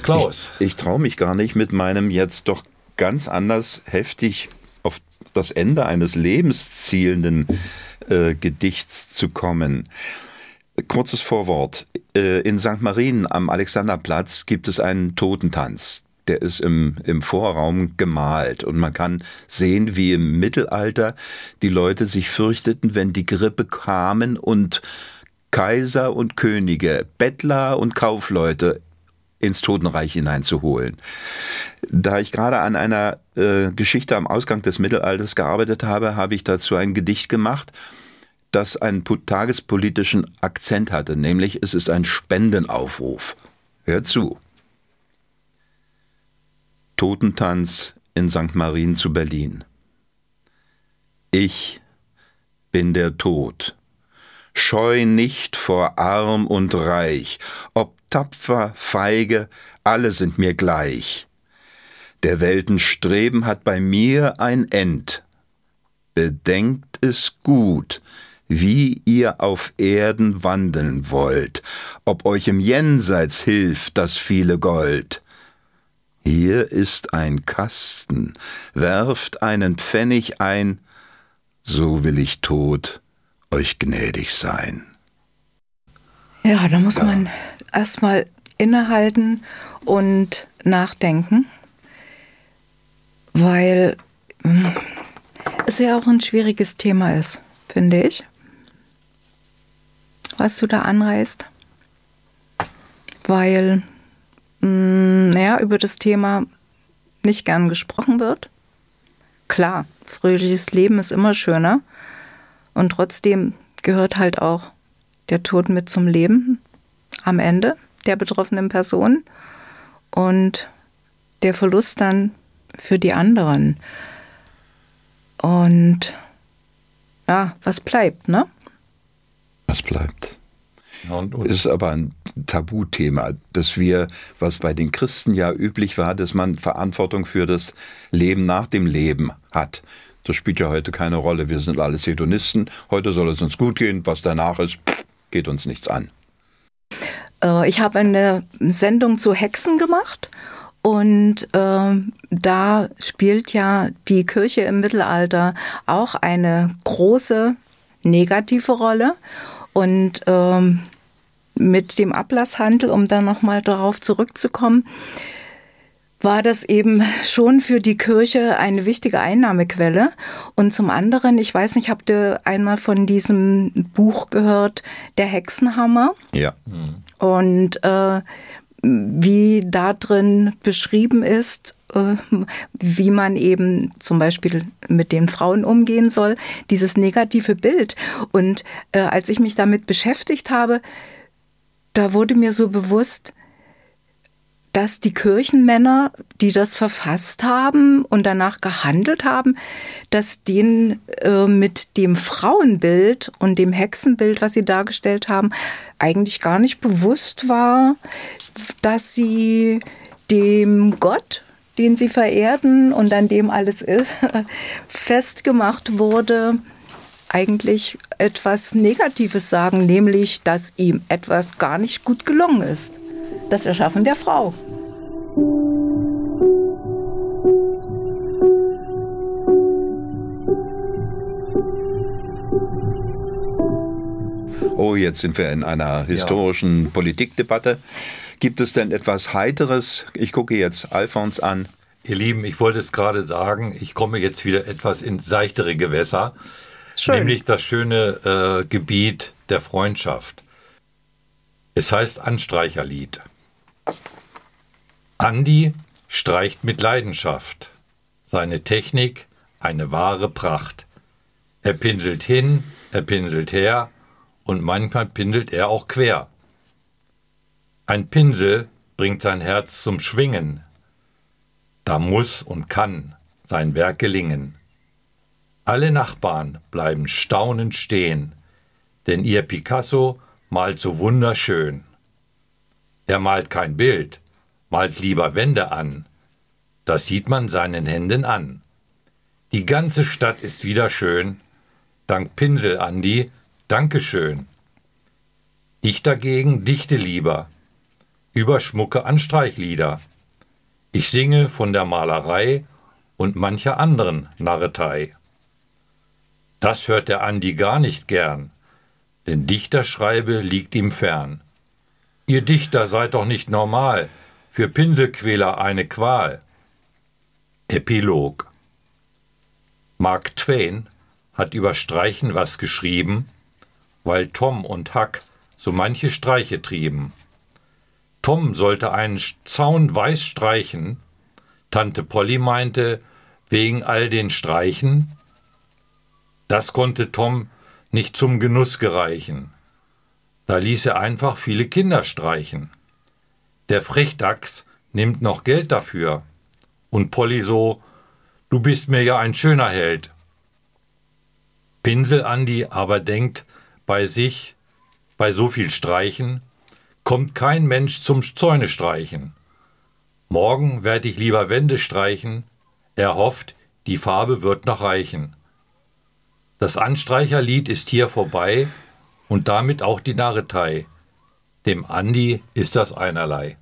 Klaus. Ich traue mich gar nicht, mit meinem jetzt doch ganz anders heftig auf das Ende eines Lebens zielenden Gedichts zu kommen. Kurzes Vorwort. In St. Marien am Alexanderplatz gibt es einen Totentanz. Der ist im Vorraum gemalt und man kann sehen, wie im Mittelalter die Leute sich fürchteten, wenn die Grippe kamen und Kaiser und Könige, Bettler und Kaufleute ins Totenreich hineinzuholen. Da ich gerade an einer Geschichte am Ausgang des Mittelalters gearbeitet habe, habe ich dazu ein Gedicht gemacht, das einen tagespolitischen Akzent hatte, nämlich es ist ein Spendenaufruf. Hört zu. Totentanz in St. Marien zu Berlin. Ich bin der Tod. Scheu nicht vor arm und reich, ob tapfer, feige, alle sind mir gleich. Der Welten Streben hat bei mir ein End. Bedenkt es gut, wie ihr auf Erden wandeln wollt, ob euch im Jenseits hilft das viele Gold. Hier ist ein Kasten, werft einen Pfennig ein, so will ich tot euch gnädig sein. Ja, da muss man erstmal innehalten und nachdenken, weil es ja auch ein schwieriges Thema ist, finde ich, was du da anreißt, weil über das Thema nicht gern gesprochen wird. Klar, fröhliches Leben ist immer schöner und trotzdem gehört halt auch der Tod mit zum Leben am Ende der betroffenen Person und der Verlust dann für die anderen. Und ja, was bleibt, ne? Was bleibt? Ist aber ein Tabuthema, dass wir, was bei den Christen ja üblich war, dass man Verantwortung für das Leben nach dem Leben hat. Das spielt ja heute keine Rolle. Wir sind alles Hedonisten. Heute soll es uns gut gehen. Was danach ist, geht uns nichts an. Ich habe eine Sendung zu Hexen gemacht und da spielt ja die Kirche im Mittelalter auch eine große negative Rolle. Und mit dem Ablasshandel, um dann nochmal darauf zurückzukommen, war das eben schon für die Kirche eine wichtige Einnahmequelle. Und zum anderen, ich weiß nicht, habt ihr einmal von diesem Buch gehört, Der Hexenhammer? Ja. Und wie da drin beschrieben ist, wie man eben zum Beispiel mit den Frauen umgehen soll, dieses negative Bild. Und als ich mich damit beschäftigt habe, da wurde mir so bewusst, dass die Kirchenmänner, die das verfasst haben und danach gehandelt haben, dass denen mit dem Frauenbild und dem Hexenbild, was sie dargestellt haben, eigentlich gar nicht bewusst war, dass sie dem Gott, den sie verehrten und an dem alles festgemacht wurde, eigentlich etwas Negatives sagen, nämlich, dass ihm etwas gar nicht gut gelungen ist. Das Erschaffen der Frau. Oh, jetzt sind wir in einer historischen Politikdebatte. Gibt es denn etwas Heiteres? Ich gucke jetzt Alfons an. Ihr Lieben, ich wollte es gerade sagen, ich komme jetzt wieder etwas in seichtere Gewässer. Schön. Nämlich das schöne Gebiet der Freundschaft. Es heißt Anstreicherlied. Andi streicht mit Leidenschaft. Seine Technik eine wahre Pracht. Er pinselt hin, er pinselt her und manchmal pinselt er auch quer. Ein Pinsel bringt sein Herz zum Schwingen. Da muss und kann sein Werk gelingen. Alle Nachbarn bleiben staunend stehen, denn ihr Picasso malt so wunderschön. Er malt kein Bild, malt lieber Wände an. Das sieht man seinen Händen an. Die ganze Stadt ist wieder schön. Dank Pinsel, Andi, Dankeschön. Ich dagegen dichte lieber. über schmucke Anstreichlieder. Ich singe von der Malerei und mancher anderen Narretei. Das hört der Andi gar nicht gern, denn Dichterschreibe liegt ihm fern. Ihr Dichter seid doch nicht normal, für Pinselquäler eine Qual. Epilog. Mark Twain hat über Streichen was geschrieben, weil Tom und Huck so manche Streiche trieben. Tom sollte einen Zaun weiß streichen, Tante Polly meinte, wegen all den Streichen. Das konnte Tom nicht zum Genuss gereichen. Da ließ er einfach viele Kinder streichen. Der Frechdachs nimmt noch Geld dafür. Und Polly so, du bist mir ja ein schöner Held. Pinsel-Andi aber denkt bei sich, bei so viel Streichen, kommt kein Mensch zum Zäune streichen. Morgen werd ich lieber Wände streichen, er hofft, die Farbe wird noch reichen. Das Anstreicherlied ist hier vorbei und damit auch die Narretei. Dem Andi ist das einerlei.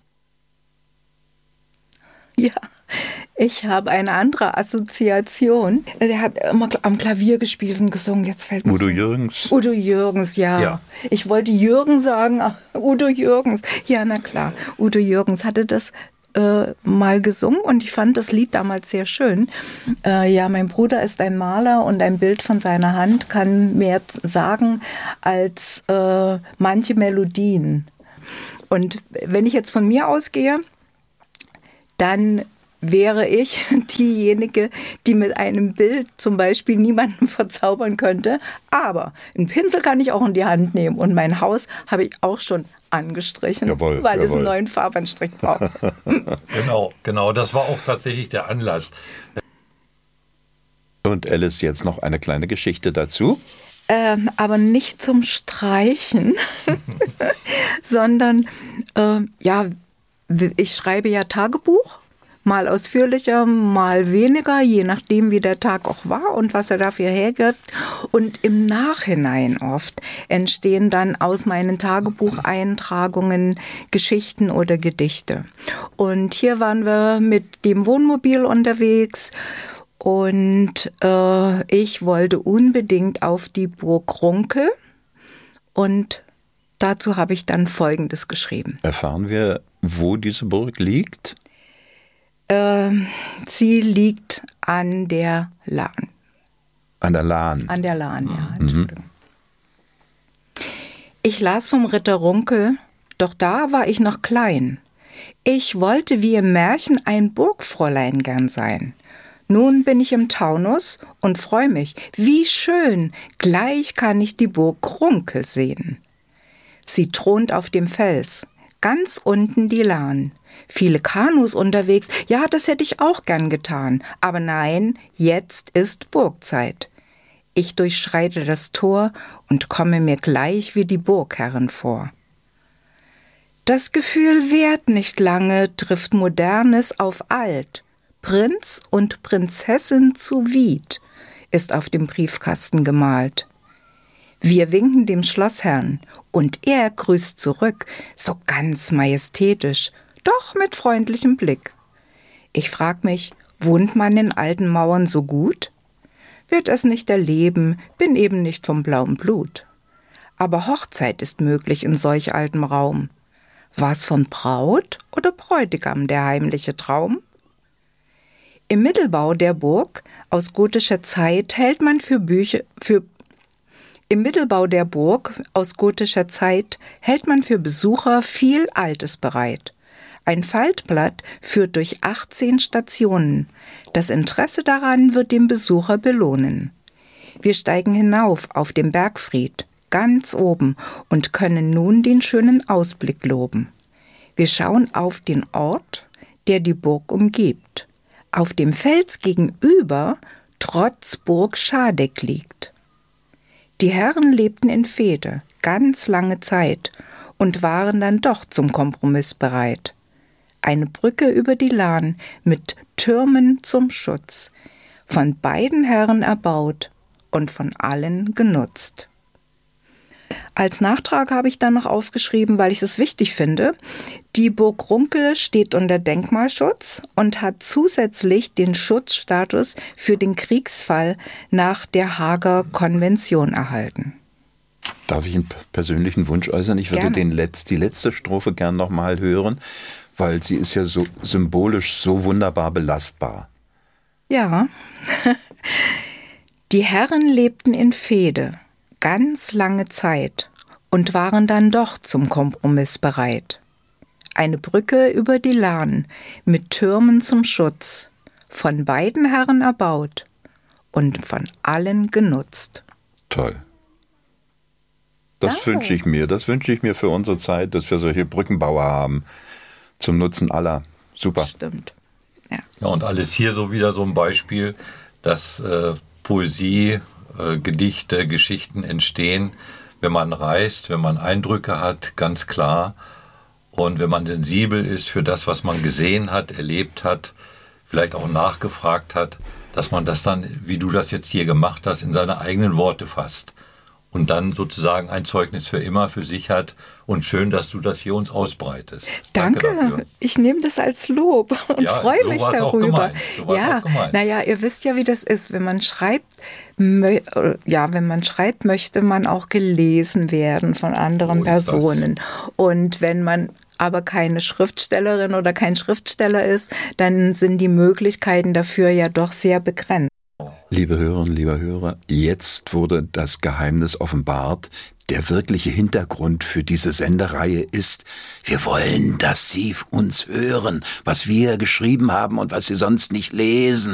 Ja, ich habe eine andere Assoziation. Der hat immer am Klavier gespielt und gesungen. Jetzt fällt mir Udo Jürgens. Udo Jürgens, ja. Ich wollte Jürgen sagen, Udo Jürgens. Ja, na klar. Udo Jürgens hatte das mal gesungen und ich fand das Lied damals sehr schön. Ja, mein Bruder ist ein Maler und ein Bild von seiner Hand kann mehr sagen als manche Melodien. Und wenn ich jetzt von mir ausgehe, dann wäre ich diejenige, die mit einem Bild zum Beispiel niemanden verzaubern könnte. Aber einen Pinsel kann ich auch in die Hand nehmen. Und mein Haus habe ich auch schon angestrichen, weil es einen neuen Farbanstrich braucht. Genau, das war auch tatsächlich der Anlass. Und Alice, jetzt noch eine kleine Geschichte dazu. Aber nicht zum Streichen, sondern ich schreibe ja Tagebuch. Mal ausführlicher, mal weniger, je nachdem, wie der Tag auch war und was er dafür hergibt. Und im Nachhinein oft entstehen dann aus meinen Tagebucheintragungen Geschichten oder Gedichte. Und hier waren wir mit dem Wohnmobil unterwegs und ich wollte unbedingt auf die Burg Runkel und dazu habe ich dann Folgendes geschrieben. Erfahren wir, wo diese Burg liegt? Sie liegt an der Lahn. An der Lahn? An der Lahn, ja. Entschuldigung. Ich las vom Ritter Runkel, doch da war ich noch klein. Ich wollte wie im Märchen ein Burgfräulein gern sein. Nun bin ich im Taunus und freu mich, wie schön, gleich kann ich die Burg Runkel sehen. Sie thront auf dem Fels, ganz unten die Lahn. Viele Kanus unterwegs, ja, das hätte ich auch gern getan. Aber nein, jetzt ist Burgzeit. Ich durchschreite das Tor und komme mir gleich wie die Burgherrin vor. Das Gefühl währt nicht lange, trifft Modernes auf Alt. Prinz und Prinzessin zu Wied ist auf dem Briefkasten gemalt. Wir winken dem Schlossherrn und er grüßt zurück, so ganz majestätisch, doch mit freundlichem Blick. Ich frag mich, wohnt man in alten Mauern so gut? Wird es nicht erleben, bin eben nicht vom blauen Blut. Aber Hochzeit ist möglich in solch altem Raum. War's von Braut oder Bräutigam der heimliche Traum? Im Mittelbau der Burg aus gotischer Zeit hält man Im Mittelbau der Burg aus gotischer Zeit hält man für Besucher viel Altes bereit. Ein Faltblatt führt durch 18 Stationen. Das Interesse daran wird dem Besucher belohnen. Wir steigen hinauf auf dem Bergfried, ganz oben, und können nun den schönen Ausblick loben. Wir schauen auf den Ort, der die Burg umgibt. Auf dem Fels gegenüber trotz Burg Schadeck liegt. Die Herren lebten in Fehde, ganz lange Zeit, und waren dann doch zum Kompromiss bereit. Eine Brücke über die Lahn mit Türmen zum Schutz, von beiden Herren erbaut und von allen genutzt. Als Nachtrag habe ich dann noch aufgeschrieben, weil ich es wichtig finde, die Burg Runkel steht unter Denkmalschutz und hat zusätzlich den Schutzstatus für den Kriegsfall nach der Haager Konvention erhalten. Darf ich einen persönlichen Wunsch äußern? Ich würde die letzte Strophe gern nochmal hören, weil sie ist ja so symbolisch so wunderbar belastbar. Ja, die Herren lebten in Fehde ganz lange Zeit und waren dann doch zum Kompromiss bereit. Eine Brücke über die Lahn mit Türmen zum Schutz, von beiden Herren erbaut und von allen genutzt. Toll. Das wünsche ich mir für unsere Zeit, dass wir solche Brückenbauer haben, zum Nutzen aller. Super. Stimmt. Ja, und alles hier so wieder so ein Beispiel, dass Poesie, Gedichte, Geschichten entstehen, wenn man reist, wenn man Eindrücke hat, ganz klar. Und wenn man sensibel ist für das, was man gesehen hat, erlebt hat, vielleicht auch nachgefragt hat, dass man das dann, wie du das jetzt hier gemacht hast, in seine eigenen Worte fasst. Und dann sozusagen ein Zeugnis für immer für sich hat. Und schön, dass du das hier uns ausbreitest. Danke. Ich nehme das als Lob und freue mich darüber. Naja, ihr wisst ja, wie das ist. Wenn man schreibt, möchte man auch gelesen werden von anderen Personen. Und wenn man aber keine Schriftstellerin oder kein Schriftsteller ist, dann sind die Möglichkeiten dafür ja doch sehr begrenzt. Liebe Hörerinnen, lieber Hörer, jetzt wurde das Geheimnis offenbart. Der wirkliche Hintergrund für diese Sendereihe ist, wir wollen, dass Sie uns hören, was wir geschrieben haben und was Sie sonst nicht lesen.